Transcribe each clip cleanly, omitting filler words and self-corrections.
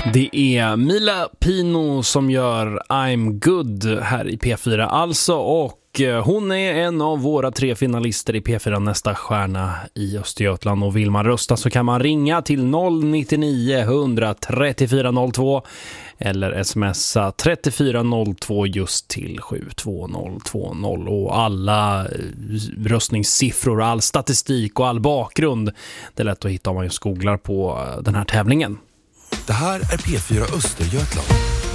Det är Mila Pino som gör I'm Good här i P4 alltså, och hon är en av våra 3 finalister i P4 Nästa stjärna i Östergötland, och vill man rösta så kan man ringa till 099 134 02 eller smsa 3402 just till 72020, och alla röstningssiffror, all statistik och all bakgrund, det är lätt att hitta om man just googlar på den här tävlingen. Det här är P4 Östergötland.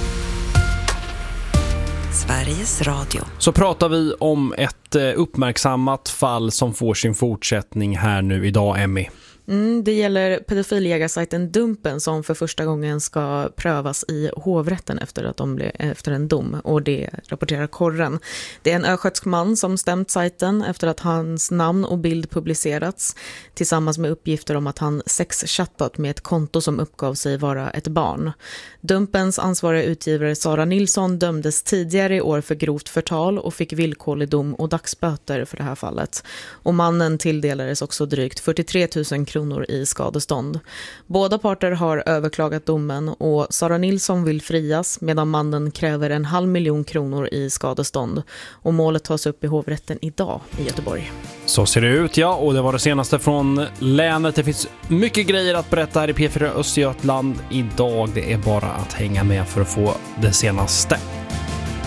Sveriges Radio. Så pratar vi om ett uppmärksammat fall som får sin fortsättning här nu idag, Emmy. Det gäller pedofiljägarsajten Dumpen som för första gången ska prövas i hovrätten efter en dom, och det rapporterar Korren. Det är en östgötsk man som stämt sajten efter att hans namn och bild publicerats tillsammans med uppgifter om att han sexchattat med ett konto som uppgav sig vara ett barn. Dumpens ansvariga utgivare Sara Nilsson dömdes tidigare i år för grovt förtal och fick villkorlig dom och dagsböter för det här fallet. Och mannen tilldelades också drygt 43 000 kronor i skadestånd. Båda parter har överklagat domen, och Sara Nilsson vill frias medan mannen kräver 500 000 kronor i skadestånd. Och målet tas upp i hovrätten idag i Göteborg. Så ser det ut, ja, och det var det senaste från länet. Det finns mycket grejer att berätta här i P4 Östergötland idag. Det är bara att hänga med för att få det senaste.